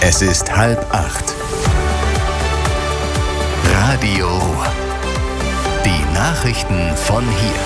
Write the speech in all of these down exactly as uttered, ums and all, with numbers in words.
Es ist halb acht. Radio Ruhr. Die Nachrichten von hier.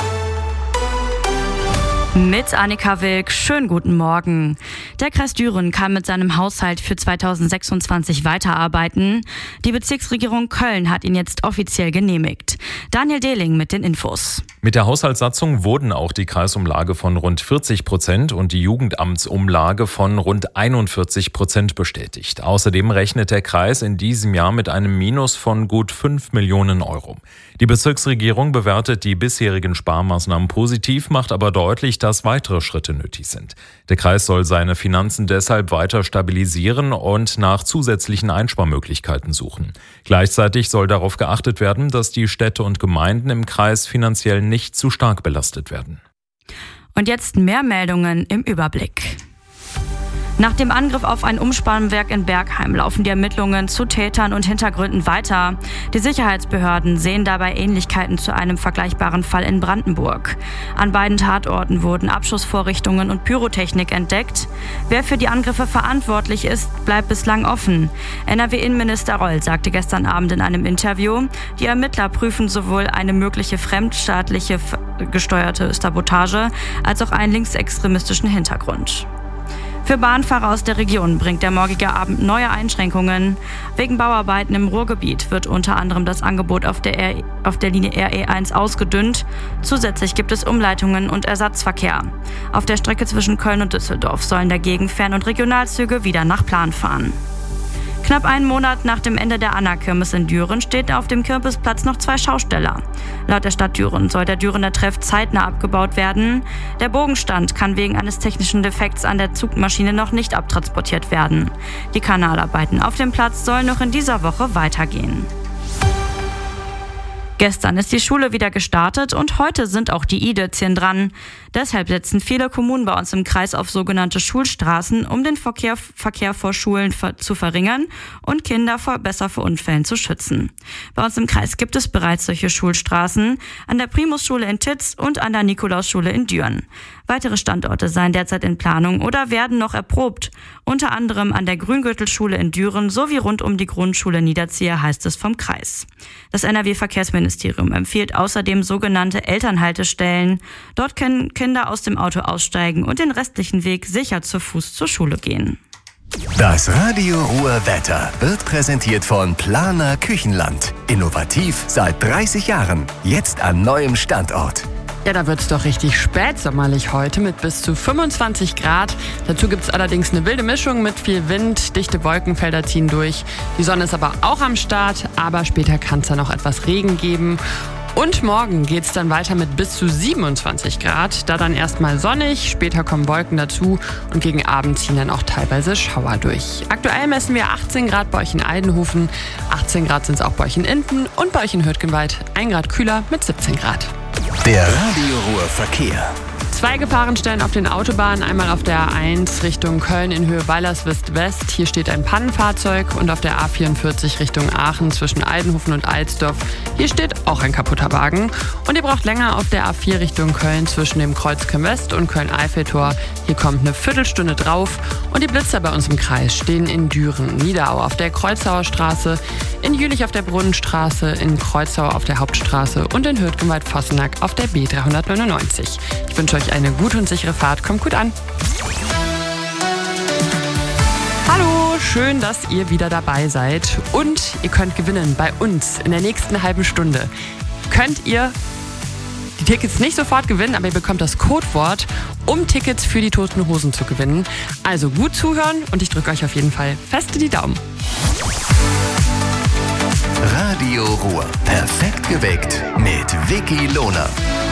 Mit Annika Wilk, schönen guten Morgen. Der Kreis Düren kann mit seinem Haushalt für zweitausendsechsundzwanzig weiterarbeiten. Die Bezirksregierung Köln hat ihn jetzt offiziell genehmigt. Daniel Dehling mit den Infos. Mit der Haushaltssatzung wurden auch die Kreisumlage von rund vierzig Prozent und die Jugendamtsumlage von rund einundvierzig Prozent bestätigt. Außerdem rechnet der Kreis in diesem Jahr mit einem Minus von gut fünf Millionen Euro. Die Bezirksregierung bewertet die bisherigen Sparmaßnahmen positiv, macht aber deutlich, dass weitere Schritte nötig sind. Der Kreis soll seine Finanzen deshalb weiter stabilisieren und nach zusätzlichen Einsparmöglichkeiten suchen. Gleichzeitig soll darauf geachtet werden, dass die Städte und Gemeinden im Kreis finanziell nicht zu stark belastet werden. Und jetzt mehr Meldungen im Überblick. Nach dem Angriff auf ein Umspannwerk in Bergheim laufen die Ermittlungen zu Tätern und Hintergründen weiter. Die Sicherheitsbehörden sehen dabei Ähnlichkeiten zu einem vergleichbaren Fall in Brandenburg. An beiden Tatorten wurden Abschussvorrichtungen und Pyrotechnik entdeckt. Wer für die Angriffe verantwortlich ist, bleibt bislang offen. N R W-Innenminister Roll sagte gestern Abend in einem Interview, die Ermittler prüfen sowohl eine mögliche fremdstaatliche gesteuerte Sabotage als auch einen linksextremistischen Hintergrund. Für Bahnfahrer aus der Region bringt der morgige Abend neue Einschränkungen. Wegen Bauarbeiten im Ruhrgebiet wird unter anderem das Angebot auf der, R- auf der Linie R E eins ausgedünnt. Zusätzlich gibt es Umleitungen und Ersatzverkehr. Auf der Strecke zwischen Köln und Düsseldorf sollen dagegen Fern- und Regionalzüge wieder nach Plan fahren. Knapp einen Monat nach dem Ende der Anna-Kirmes in Düren steht auf dem Kirmesplatz noch zwei Schausteller. Laut der Stadt Düren soll der Dürener Treff zeitnah abgebaut werden. Der Bogenstand kann wegen eines technischen Defekts an der Zugmaschine noch nicht abtransportiert werden. Die Kanalarbeiten auf dem Platz sollen noch in dieser Woche weitergehen. Gestern ist die Schule wieder gestartet und heute sind auch die I-Dötzchen dran. Deshalb setzen viele Kommunen bei uns im Kreis auf sogenannte Schulstraßen, um den Verkehr, Verkehr vor Schulen ver- zu verringern und Kinder vor, besser vor Unfällen zu schützen. Bei uns im Kreis gibt es bereits solche Schulstraßen an der Primusschule in Titz und an der Nikolausschule in Düren. Weitere Standorte seien derzeit in Planung oder werden noch erprobt. Unter anderem an der Grüngürtelschule in Düren sowie rund um die Grundschule Niederzieher, heißt es vom Kreis. Das N R W-Verkehrsministerium empfiehlt außerdem sogenannte Elternhaltestellen. Dort können Kinder aus dem Auto aussteigen und den restlichen Weg sicher zu Fuß zur Schule gehen. Das Radio Ruhr Wetter wird präsentiert von Planer Küchenland. Innovativ seit dreißig Jahren. Jetzt an neuem Standort. Ja, da wird's doch richtig spätsommerlich heute mit bis zu fünfundzwanzig Grad. Dazu gibt's allerdings eine wilde Mischung mit viel Wind, dichte Wolkenfelder ziehen durch. Die Sonne ist aber auch am Start, aber später kann's da noch etwas Regen geben. Und morgen geht's dann weiter mit bis zu siebenundzwanzig Grad. Da dann erstmal sonnig, später kommen Wolken dazu und gegen Abend ziehen dann auch teilweise Schauer durch. Aktuell messen wir achtzehn Grad bei euch in Eidenhofen, achtzehn Grad sind's auch bei euch in Inten und bei euch in Hürtgenwald ein Grad kühler mit siebzehn Grad. Der Radio Ruhr Verkehr. Zwei Gefahrenstellen auf den Autobahnen, einmal auf der A eins Richtung Köln in Höhe Weilerswist-West. Hier steht ein Pannenfahrzeug und auf der A vierundvierzig Richtung Aachen zwischen Eidenhofen und Alsdorf. Hier steht auch ein kaputter Wagen. Und ihr braucht länger auf der A vier Richtung Köln zwischen dem Kreuzkirm West und Köln-Eiffeltor. Hier kommt eine Viertelstunde drauf. Und die Blitzer bei uns im Kreis stehen in Düren, Niederau auf der Kreuzauer Straße, in Jülich auf der Brunnenstraße, in Kreuzau auf der Hauptstraße und in Hürtgenwald-Vossenack auf der B dreihundertneunundneunzig. Ich wünsche euch eine gute und sichere Fahrt. Kommt gut an. Hallo, schön, dass ihr wieder dabei seid. Und ihr könnt gewinnen bei uns in der nächsten halben Stunde. Könnt ihr die Tickets nicht sofort gewinnen, aber ihr bekommt das Codewort, um Tickets für die Toten Hosen zu gewinnen. Also gut zuhören und ich drücke euch auf jeden Fall feste die Daumen. Radio Ruhr. Perfekt geweckt mit Vicky Lohner.